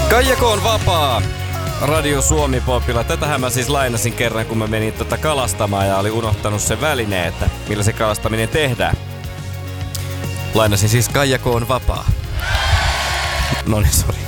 Kaijako on vapaa. Radio Suomi Popilla. Tätähän mä siis lainasin kerran, kun mä menin kalastamaan ja olin unohtanut sen välineen, että millä se kalastaminen tehdään. Lainasin siis Kaijako on vapaa. Noniin, sori.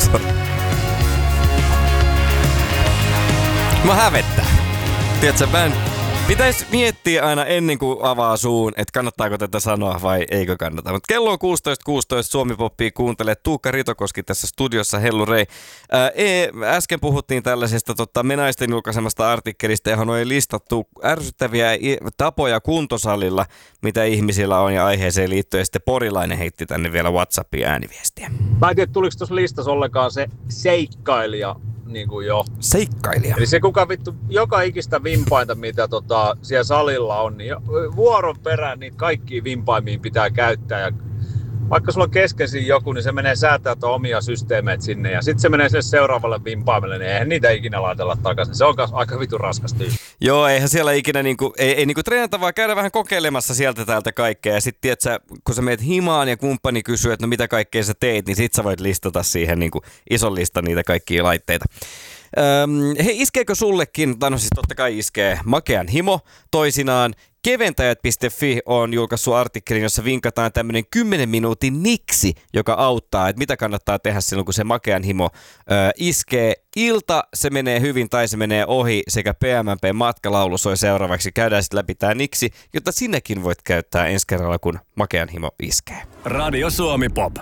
Mä hävettää. Tiedätkö, pitäisi miettiä aina ennen kuin avaa suun, että kannattaako tätä sanoa vai eikö kannata. Mutta kello on 16.16, Suomi Poppia kuuntelee. Tuukka Ritokoski tässä studiossa, hellurei. Äsken puhuttiin tällaisesta Me Naisten julkaisemasta artikkelista, johon on listattu ärsyttäviä tapoja kuntosalilla, mitä ihmisillä on ja aiheeseen liittyen. Sitten Porilainen heitti tänne vielä WhatsAppin ääniviestiä. Mä en tiedä, tuliko tuossa listassa ollenkaan se seikkailija. Niin kuin jo. Seikkailija? Eli se kuka vittu joka ikistä vimpainta, mitä siellä salilla on, niin vuoron perään niitä kaikkia vimpaimia pitää käyttää. Ja vaikka sulla on kesken joku, niin se menee säätää omia systeemeitä sinne. Ja sitten se menee sille seuraavalle vimpaimelle, niin eihän niitä ikinä laitella takaisin. Se on aika vitun raskas tyyli. Joo, eihän siellä ikinä ei treenata, vaan käydä vähän kokeilemassa sieltä täältä kaikkea. Ja sitten tiedätkö, kun sä meet himaan ja kumppani kysyy, että no mitä kaikkea sä teet, niin sit sä voit listata siihen ison listan niitä kaikkia laitteita. Hei, iskeekö sullekin, no siis totta kai iskee, makean himo toisinaan. Keventäjät.fi on julkaissut artikkelin, jossa vinkataan tämmöinen 10 minuutin niksi, joka auttaa, että mitä kannattaa tehdä silloin, kun se makean himo iskee. Ilta, se menee hyvin tai se menee ohi, sekä PMMP matkalaulu soi seuraavaksi. Käydään sitten läpi tää niksi, jotta sinnekin voit käyttää ensi kerralla, kun makean himo iskee. Radio Suomi Pop.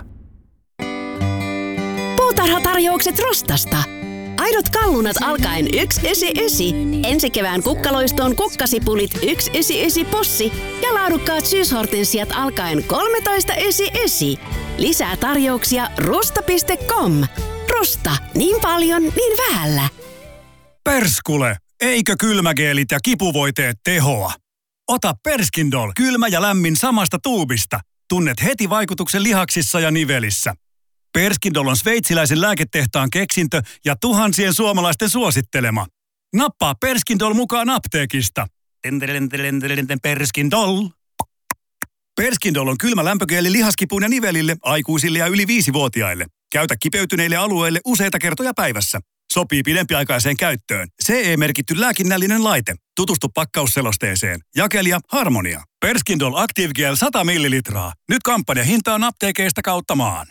Puutarhatarjoukset Rostasta. Aidot kallunat alkaen 199. Ensi kevään kukkaloistoon kukkasipulit 199 possi ja laadukkaat syyshortensiat alkaen 1399. Lisää tarjouksia rusta.com. Rusta. Niin paljon, niin vähällä. Perskule! Eikö kylmägeelit ja kipuvoiteet tehoa? Ota Perskindol, kylmä ja lämmin samasta tuubista. Tunnet heti vaikutuksen lihaksissa ja nivelissä. Perskindol on sveitsiläisen lääketehtaan keksintö ja tuhansien suomalaisten suosittelema. Nappaa Perskindol mukaan apteekista. Perskindol. Perskindol on kylmä lämpögeeli lihaskipuun ja nivelille, aikuisille ja yli 5-vuotiaille. Käytä kipeytyneille alueille useita kertoja päivässä. Sopii pidempiaikaiseen käyttöön. CE-merkitty lääkinnällinen laite. Tutustu pakkausselosteeseen. Jakelija Harmonia. Perskindol Active Gel 100 millilitraa. Nyt kampanjahinta on apteekeista kautta maan.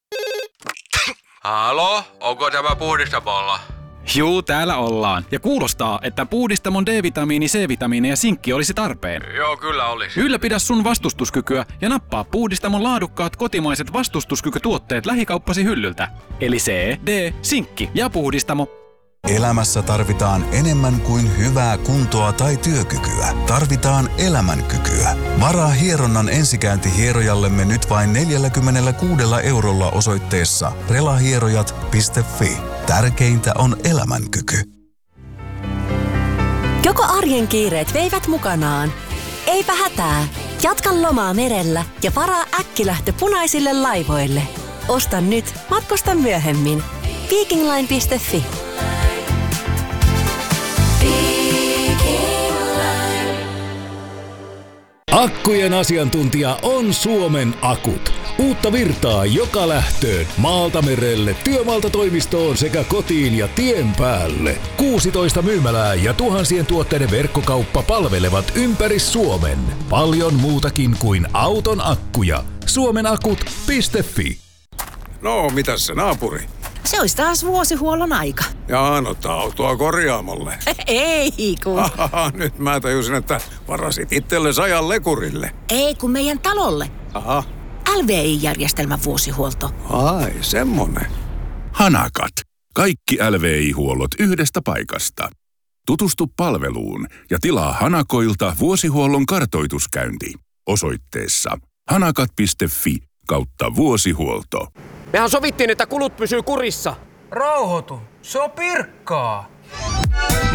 Halo, onko tämä puhdistamolla? Juu, täällä ollaan. Ja kuulostaa, että puhdistamon D-vitamiini, C-vitamiini ja sinkki olisi tarpeen. Joo, kyllä olisi. Ylläpidä sun vastustuskykyä ja nappaa puhdistamon laadukkaat kotimaiset vastustuskykytuotteet lähikauppasi hyllyltä. Eli C, D, sinkki ja puhdistamo. Elämässä tarvitaan enemmän kuin hyvää kuntoa tai työkykyä. Tarvitaan elämänkykyä. Varaa hieronnan ensikäynti hierojallemme nyt vain 46 € osoitteessa relahierojat.fi. Tärkeintä on elämänkyky. Joko arjen kiireet veivät mukanaan? Eipä hätää. Jatka lomaa merellä ja varaa äkkilähtö punaisille laivoille. Osta nyt, matkusta myöhemmin. Vikingline.fi. Akkujen asiantuntija on Suomen Akut. Uutta virtaa joka lähtöön, maalta merelle, työmaalta toimistoon sekä kotiin ja tien päälle. 16 myymälää ja tuhansien tuotteiden verkkokauppa palvelevat ympäri Suomen. Paljon muutakin kuin auton akkuja. Suomenakut.fi. No, mitäs se naapuri? Se olisi taas vuosihuollon aika. Jaa, ottaa autoa korjaamolle. Ei kun. Nyt mä tajusin, että varasit itsellesi ajan lekurille. Ei kun meidän talolle. Aha. LVI-järjestelmän vuosihuolto. Ai, semmonen. Hanakat. Kaikki LVI-huollot yhdestä paikasta. Tutustu palveluun ja tilaa Hanakoilta vuosihuollon kartoituskäynti. Osoitteessa hanakat.fi/vuosihuolto. Mehän sovittiin, että kulut pysyy kurissa. Rauhoitu, se on pirkkaa.